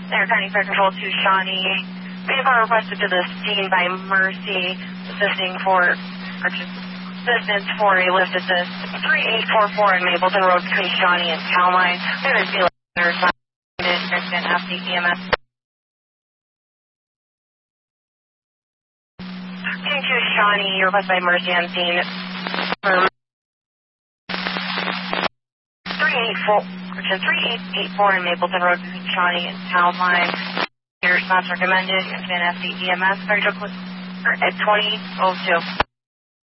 Air County Fire Control to Shawnee. Vehicle requested to the scene by Mercy, assistance for a lift at the 3844 in Mapleton Road between Shawnee and Town Line. There is the responded and FCEMS. Into Shawnee, request by Mercy on scene. 3884 in Mapleton Road between Shawnee and Town Line. Your response recommended. FCEMS. At 2002.